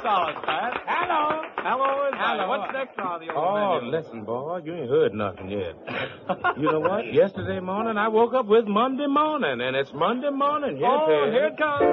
dollars, Pat. Hello. Hello, is Hello. What's next on the old Oh, menu? listen, boy, you ain't heard nothing yet. You know what? Yesterday morning, I woke up with Monday morning, and it's Monday morning. Oh, here it comes.